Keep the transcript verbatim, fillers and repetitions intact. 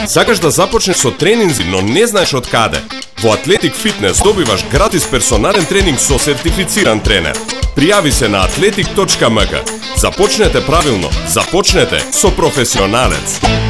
Сакаш да започнеш со тренинзи, но не знаеш од каде? Во Athletic Fitness добиваш гратис персонален тренинг со сертифициран тренер. Пријави се на athletic точка m k. Започнете правилно, започнете со професионалец.